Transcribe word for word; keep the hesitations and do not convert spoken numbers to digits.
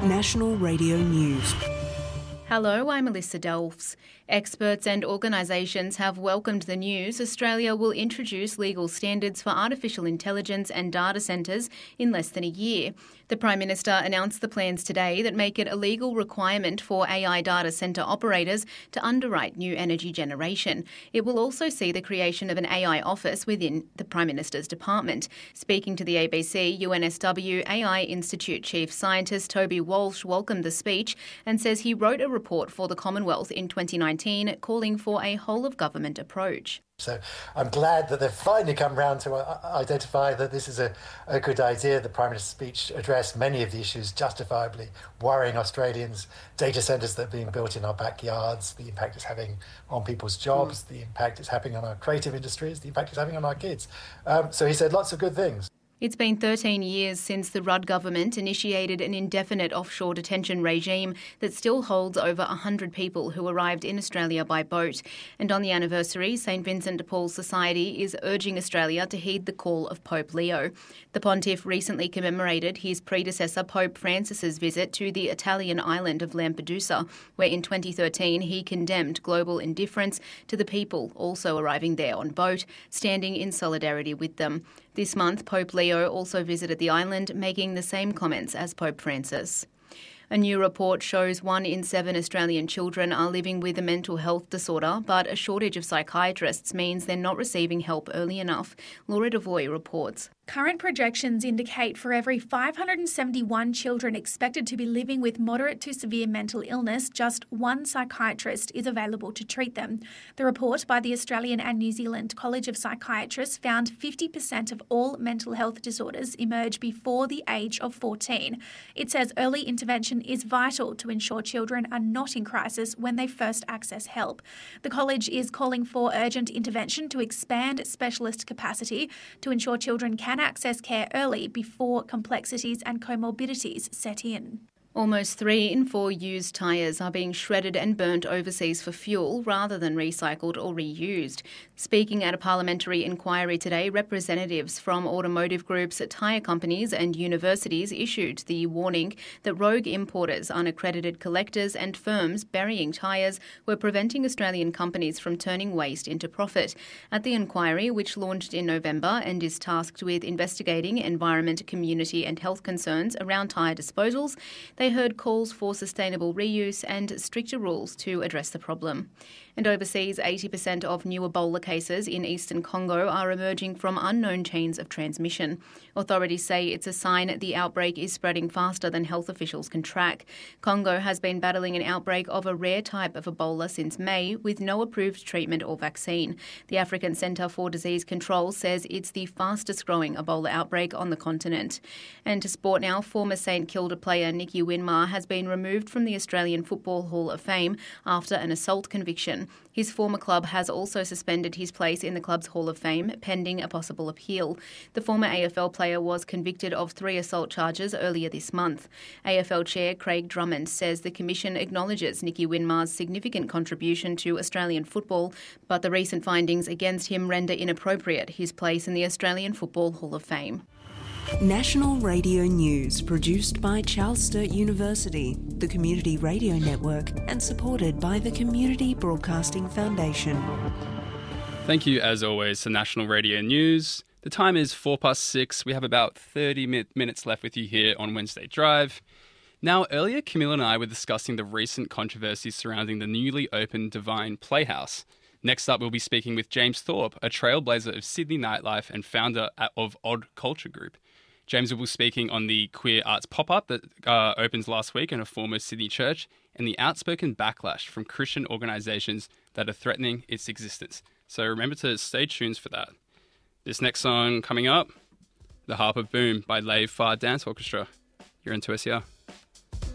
National Radio News. Hello, I'm Melissa Delfs. Experts and organisations have welcomed the news Australia will introduce legal standards for artificial intelligence and data centres in less than a year. The Prime Minister announced the plans today that make it a legal requirement for A I data centre operators to underwrite new energy generation. It will also see the creation of an A I office within the Prime Minister's department. Speaking to the A B C, U N S W A I Institute Chief Scientist Toby Walsh welcomed the speech and says he wrote a report for the Commonwealth in twenty nineteen calling for a whole-of-government approach. So I'm glad that they've finally come round to uh, identify that this is a, a good idea. The Prime Minister's speech addressed many of the issues justifiably worrying Australians, data centres that are being built in our backyards, the impact it's having on people's jobs, mm. the impact it's having on our creative industries, the impact it's having on our kids. Um, so he said lots of good things. It's been thirteen years since the Rudd government initiated an indefinite offshore detention regime that still holds over one hundred people who arrived in Australia by boat. And on the anniversary, St Vincent de Paul Society is urging Australia to heed the call of Pope Leo. The pontiff recently commemorated his predecessor Pope Francis's visit to the Italian island of Lampedusa, where in twenty thirteen he condemned global indifference to the people also arriving there on boat, standing in solidarity with them. This month, Pope Leo also visited the island, making the same comments as Pope Francis. A new report shows one in seven Australian children are living with a mental health disorder, but a shortage of psychiatrists means they're not receiving help early enough. Laura Devoy reports. Current projections indicate for every five hundred seventy-one children expected to be living with moderate to severe mental illness, just one psychiatrist is available to treat them. The report by the Australian and New Zealand College of Psychiatrists found fifty percent of all mental health disorders emerge before the age of fourteen. It says early intervention is vital to ensure children are not in crisis when they first access help. The college is calling for urgent intervention to expand specialist capacity to ensure children can access care early before complexities and comorbidities set in. Almost three in four used tyres are being shredded and burnt overseas for fuel rather than recycled or reused. Speaking at a parliamentary inquiry today, representatives from automotive groups, tyre companies and universities issued the warning that rogue importers, unaccredited collectors and firms burying tyres were preventing Australian companies from turning waste into profit. At the inquiry, which launched in November and is tasked with investigating environment, community and health concerns around tyre disposals, they heard calls for sustainable reuse and stricter rules to address the problem. And overseas, eighty percent of new Ebola cases in eastern Congo are emerging from unknown chains of transmission. Authorities say it's a sign the outbreak is spreading faster than health officials can track. Congo has been battling an outbreak of a rare type of Ebola since May, with no approved treatment or vaccine. The African Centre for Disease Control says it's the fastest growing Ebola outbreak on the continent. And to sport now, former St Kilda player Nicky Winmar has been removed from the Australian Football Hall of Fame after an assault conviction. His former club has also suspended his place in the club's Hall of Fame, pending a possible appeal. The former A F L player was convicted of three assault charges earlier this month. A F L Chair Craig Drummond says the Commission acknowledges Nicky Winmar's significant contribution to Australian football, but the recent findings against him render inappropriate his place in the Australian Football Hall of Fame. National Radio News, produced by Charles Sturt University, the Community Radio Network, and supported by the Community Broadcasting Foundation. Thank you, as always, to National Radio News. The time is four past six. We have about thirty mi- minutes left with you here on Wednesday Drive. Now, earlier, Camille and I were discussing the recent controversies surrounding the newly opened Divine Playhouse. Next up, we'll be speaking with James Thorpe, a trailblazer of Sydney nightlife and founder of Odd Culture Group. James will be speaking on the Queer Arts Pop-Up that uh, opens last week in a former Sydney church and the outspoken backlash from Christian organisations that are threatening its existence. So remember to stay tuned for that. This next song coming up, The Harp of Boom by Lave Far Dance Orchestra. You're into S E R.